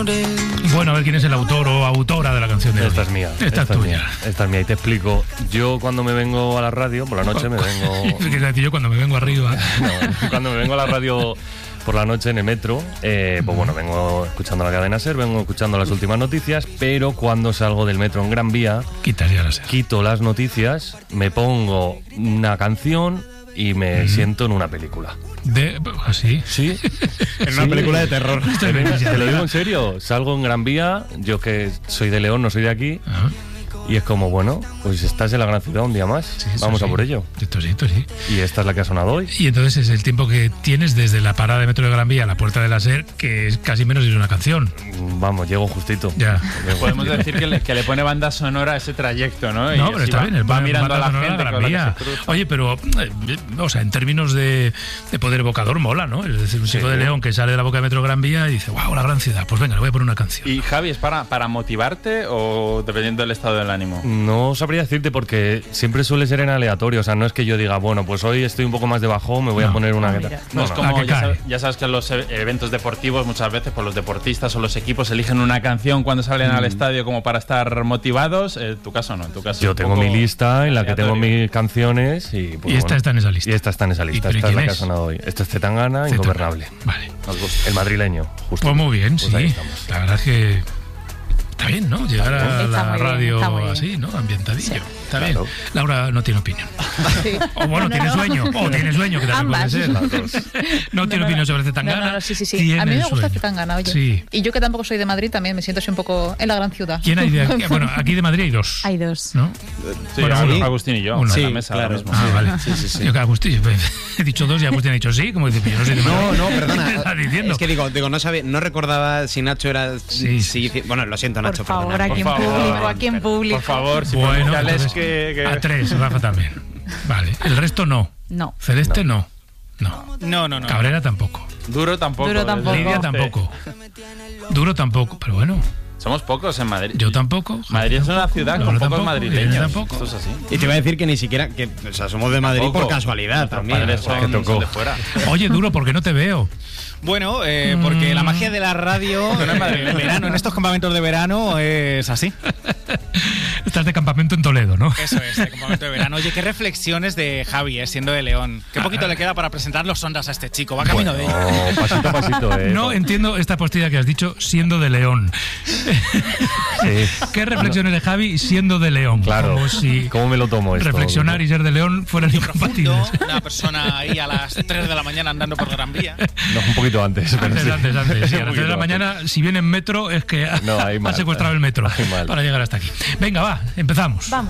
Bueno, a ver quién es el autor o autora de la canción de hoy. Esta es mía. Esta es tuya. Esta es mía y te explico. Yo cuando me vengo a la radio, por la noche me vengo... Yo cuando me vengo arriba. No, cuando me vengo a la radio por la noche en el metro, pues bueno, vengo escuchando la cadena SER, vengo escuchando las últimas noticias, pero cuando salgo del metro en Gran Vía, quito las noticias, me pongo una canción y me siento en una película. ¿Así? Sí. En una película de terror. Te lo digo en serio. Salgo en Gran Vía, yo que soy de León, no soy de aquí. Ajá. Y es como, bueno, pues estás en la gran ciudad un día más. Sí, vamos a por ello. Esto sí. Y esta es la que ha sonado hoy. Y entonces es el tiempo que tienes desde la parada de metro de Gran Vía a la puerta de la SER, que es casi menos de una canción. Vamos, llego justito. Ya. Podemos decir que le pone banda sonora a ese trayecto, ¿no? No, pero está bien. Va mirando a la gente Gran con la Vía. que se cruza. Oye, pero, o sea, en términos de poder evocador mola, ¿no? Es decir, un chico de León que sale de la boca de metro Gran Vía y dice, wow, la gran ciudad. Pues venga, le voy a poner una canción. Y Javi, ¿es para motivarte o dependiendo del estado del ánimo? No sabría decirte porque siempre suele ser en aleatorio. O sea, no es que yo diga, bueno, pues hoy estoy un poco más de bajón, me voy a poner una... No, es como, ya sabes que en los eventos deportivos muchas veces pues los deportistas o los equipos eligen una canción cuando salen al estadio como para estar motivados. En tu caso no, en tu caso yo tengo mi lista en la que tengo mis canciones y... Pues, y esta está en esa lista. Y esta está en esa lista. Esta es la que ha sonado hoy. Esto es Zetangana, Ingobernable. Vale. El madrileño, justo. Pues muy bien, pues sí. La verdad es que... Está bien, ¿no? Llegar a la radio así, ¿no? Ambientadillo. Sí, está bien. Laura no tiene opinión. Sí. O bueno, tiene sueño. O tiene sueño, que también puede ser. No tiene opinión sobre Zetangana. Sí. A mí me gusta Zetangana, oye. Sí. Y yo que tampoco soy de Madrid también me siento así un poco en la gran ciudad. ¿Quién hay de aquí? Bueno, aquí de Madrid hay dos. Hay dos. ¿No? Sí, bueno, Agustín y yo. Uno. Sí, en la mesa claro. mismo. Ah, vale. Sí. Yo que Agustín he dicho dos y Agustín ha dicho sí, como dice, yo no soy de Madrid. No, perdona. ¿Qué estás diciendo? Es que digo, no recordaba si Nacho era... Bueno, lo siento, Nacho, perdona. Aquí en público. Por favor, si bueno, que... A tres, Rafa también. Vale, el resto no. No. Celeste no. No. Cabrera tampoco. Duro tampoco. Lidia tampoco. Duro tampoco, pero bueno. Somos pocos en Madrid. Yo tampoco. Madrid es una ciudad con pocos madrileños. Tampoco. Esto es así. Y te iba a decir que ni siquiera... o sea, somos de Madrid por casualidad también. Son de fuera. Oye, Duro, ¿por qué no te veo? Bueno, porque la magia de la radio en verano, en estos campamentos de verano, es así. Estás de campamento en Toledo, ¿no? Eso es, de campamento de verano. Oye, qué reflexiones de Javi, siendo de León. Qué poquito le queda para presentar los ondas a este chico. Va camino de ello. Pasito a pasito, No entiendo esta postilla que has dicho, siendo de León. Sí. ¿Qué reflexiones de Javi siendo de León? Claro. Como si ¿Cómo me lo tomo esto? Reflexionar y ser de León fueran incompatibles. Una persona ahí a las 3 de la mañana andando por Gran Vía. No, un poquito antes. Antes. Sí, a las 3 de la mañana, si viene en metro, es que ha secuestrado el metro para llegar hasta aquí. Venga, va, empezamos. Vamos.